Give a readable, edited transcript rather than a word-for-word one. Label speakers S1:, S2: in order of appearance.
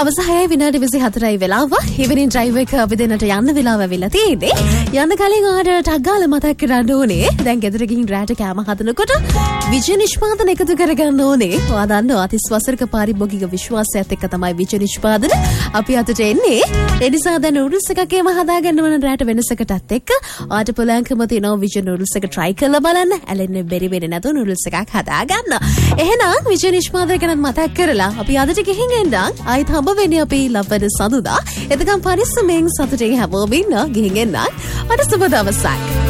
S1: හවස 6:24 වෙලාව ඉවනින් ඩ්‍රයිව් එක අපි දෙන්නට යන්න වෙලාව වෙලා තියෙන්නේ. යන්න කලින් ආඩර් ටක් ගාලා මතක් කරන්න ඕනේ. දැන් ගෙදර ගිහින් රැට කෑම හදනකොට විජය නිෂ්පාදන එකතු කරගන්න ඕනේ. ඔයා දන්නවා 30 වසරක පාරිභෝගික විශ්වාසයත් එක්ක තමයි විජය නිෂ්පාදන අපි අතට එන්නේ. ඒ නිසා දැන් නූඩල්ස් එකක් එම හදාගන්න ඕන රැට වෙනසකටත් එක්ක ආට පුළුවන්කම තියෙනවා විජය නූඩල්ස් එක try කරලා බලන්න. ඇලෙන්න බැරි වෙන්නේ නැතුව නූඩල්ස් එකක් හදාගන්න. එහෙනම් විජය නිෂ්පාදන ගැන මතක් කරලා අපි අදට ගිහින් එන්න ආයිත් හම්බ වෙන්නේ අපි ලබන සඳුදා. එතකම් පරිස්සමෙන් සතුටින් හැමෝම ඉන්න ගිහින් එන්න. අද සුබ දවසක්.